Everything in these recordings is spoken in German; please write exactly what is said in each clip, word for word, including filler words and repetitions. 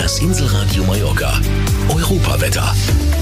Das Inselradio Mallorca. Europawetter.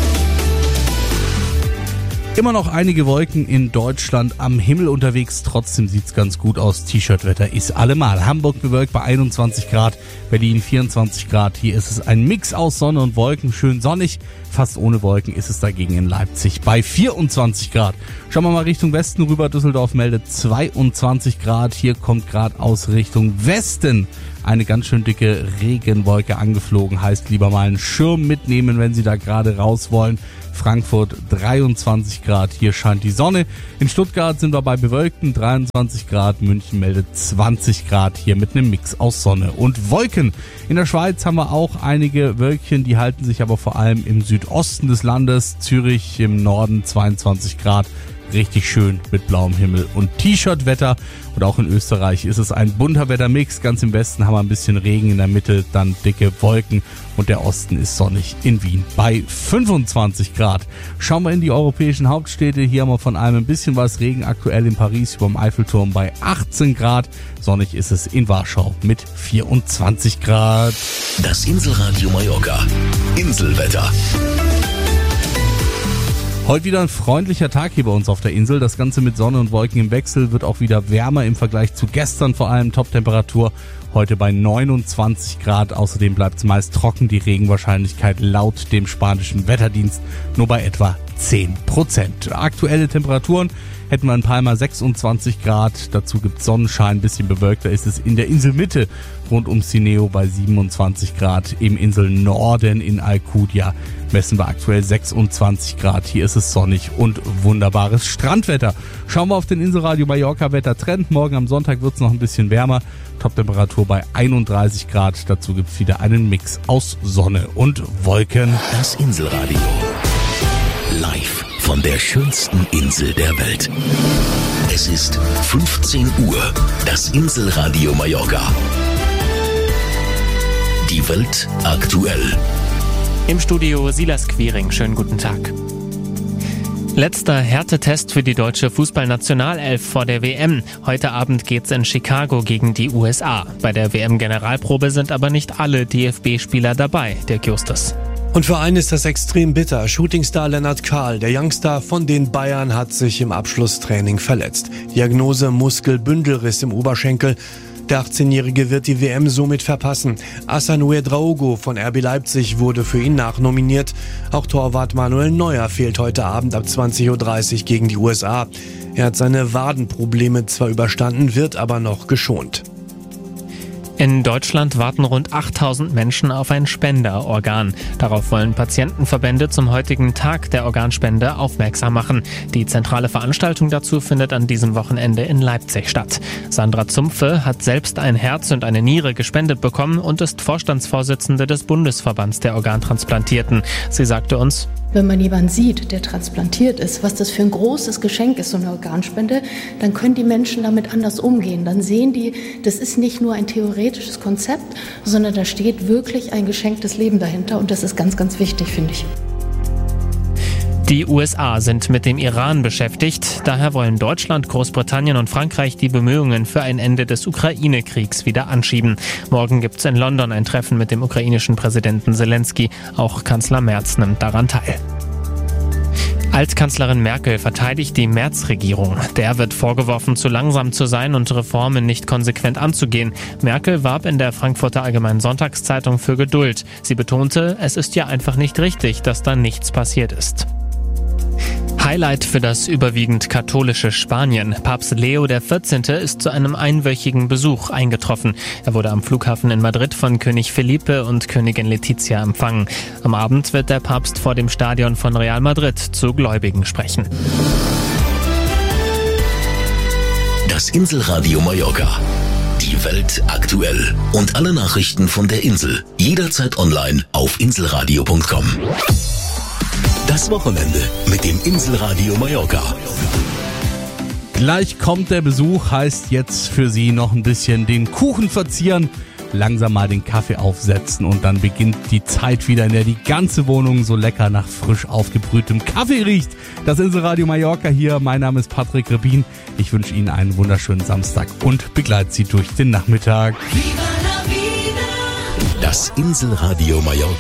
Immer noch einige Wolken in Deutschland am Himmel unterwegs, trotzdem sieht's ganz gut aus. T-Shirt-Wetter ist allemal. Hamburg bewölkt bei einundzwanzig Grad, Berlin vierundzwanzig Grad. Hier ist es ein Mix aus Sonne und Wolken, schön sonnig. Fast ohne Wolken ist es dagegen in Leipzig bei vierundzwanzig Grad. Schauen wir mal Richtung Westen rüber. Düsseldorf meldet zweiundzwanzig Grad. Hier kommt gerade aus Richtung Westen eine ganz schön dicke Regenwolke angeflogen. Heißt, lieber mal einen Schirm mitnehmen, wenn Sie da gerade raus wollen. Frankfurt dreiundzwanzig Grad, hier scheint die Sonne. In Stuttgart sind wir bei bewölkten dreiundzwanzig Grad. München meldet zwanzig Grad, hier mit einem Mix aus Sonne und Wolken. In der Schweiz haben wir auch einige Wölkchen, die halten sich aber vor allem im Südosten des Landes. Zürich im Norden zweiundzwanzig Grad. Richtig schön mit blauem Himmel und T-Shirt-Wetter. Und auch in Österreich ist es ein bunter Wettermix. Ganz im Westen haben wir ein bisschen Regen, in der Mitte dann dicke Wolken und der Osten ist sonnig in Wien bei fünfundzwanzig Grad. Schauen wir in die europäischen Hauptstädte. Hier haben wir von allem ein bisschen was. Regen aktuell in Paris über dem Eiffelturm bei achtzehn Grad. Sonnig ist es in Warschau mit vierundzwanzig Grad. Das Inselradio Mallorca. Inselwetter. Heute wieder ein freundlicher Tag hier bei uns auf der Insel. Das Ganze mit Sonne und Wolken im Wechsel, wird auch wieder wärmer im Vergleich zu gestern. Vor allem Toptemperatur heute bei neunundzwanzig Grad. Außerdem bleibt es meist trocken. Die Regenwahrscheinlichkeit laut dem spanischen Wetterdienst nur bei etwa zehn Prozent. Aktuelle Temperaturen hätten wir in Palma sechsundzwanzig Grad. Dazu gibt es Sonnenschein, ein bisschen bewölkter ist es in der Inselmitte rund um Sineo bei siebenundzwanzig Grad. Im Inselnorden in Alcudia messen wir aktuell sechsundzwanzig Grad. Hier ist es sonnig und wunderbares Strandwetter. Schauen wir auf den Inselradio Mallorca Wettertrend. Morgen am Sonntag wird es noch ein bisschen wärmer. Toptemperatur bei einunddreißig Grad. Dazu gibt es wieder einen Mix aus Sonne und Wolken. Das Inselradio. Live von der schönsten Insel der Welt. Es ist fünfzehn Uhr. Das Inselradio Mallorca. Die Welt aktuell. Im Studio Silas Quiring. Schönen guten Tag. Letzter Härtetest für die deutsche Fußballnationalelf vor der W M. Heute Abend geht's in Chicago gegen die U S A. Bei der W M-Generalprobe sind aber nicht alle D F B-Spieler dabei. Dirk Justus. Und für einen ist das extrem bitter. Shootingstar Lennart Kahl, der Youngster von den Bayern, hat sich im Abschlusstraining verletzt. Diagnose Muskelbündelriss im Oberschenkel. Der achtzehnjährige wird die W M somit verpassen. Hassan Ouedraogo von R B Leipzig wurde für ihn nachnominiert. Auch Torwart Manuel Neuer fehlt heute Abend ab zwanzig Uhr dreißig gegen die U S A. Er hat seine Wadenprobleme zwar überstanden, wird aber noch geschont. In Deutschland warten rund achttausend Menschen auf ein Spenderorgan. Darauf wollen Patientenverbände zum heutigen Tag der Organspende aufmerksam machen. Die zentrale Veranstaltung dazu findet an diesem Wochenende in Leipzig statt. Sandra Zumpfe hat selbst ein Herz und eine Niere gespendet bekommen und ist Vorstandsvorsitzende des Bundesverbands der Organtransplantierten. Sie sagte uns: Wenn man jemanden sieht, der transplantiert ist, was das für ein großes Geschenk ist, so eine Organspende, dann können die Menschen damit anders umgehen. Dann sehen die, das ist nicht nur ein theoretisches Konzept, sondern da steht wirklich ein geschenktes Leben dahinter. Und das ist ganz, ganz wichtig, finde ich. Die U S A sind mit dem Iran beschäftigt. Daher wollen Deutschland, Großbritannien und Frankreich die Bemühungen für ein Ende des Ukraine-Kriegs wieder anschieben. Morgen gibt es in London ein Treffen mit dem ukrainischen Präsidenten Zelensky. Auch Kanzler Merz nimmt daran teil. Altkanzlerin Merkel verteidigt die Merz-Regierung. Der wird vorgeworfen, zu langsam zu sein und Reformen nicht konsequent anzugehen. Merkel warb in der Frankfurter Allgemeinen Sonntagszeitung für Geduld. Sie betonte, es ist ja einfach nicht richtig, dass da nichts passiert ist. Highlight für das überwiegend katholische Spanien. Papst Leo der vierzehnte ist zu einem einwöchigen Besuch eingetroffen. Er wurde am Flughafen in Madrid von König Felipe und Königin Letizia empfangen. Am Abend wird der Papst vor dem Stadion von Real Madrid zu Gläubigen sprechen. Das Inselradio Mallorca. Die Welt aktuell. Und alle Nachrichten von der Insel. Jederzeit online auf inselradio punkt com. Das Wochenende mit dem Inselradio Mallorca. Gleich kommt der Besuch, heißt jetzt für Sie noch ein bisschen den Kuchen verzieren, langsam mal den Kaffee aufsetzen und dann beginnt die Zeit wieder, in der die ganze Wohnung so lecker nach frisch aufgebrühtem Kaffee riecht. Das Inselradio Mallorca hier, mein Name ist Patrick Rebin. Ich wünsche Ihnen einen wunderschönen Samstag und begleite Sie durch den Nachmittag. Das Inselradio Mallorca.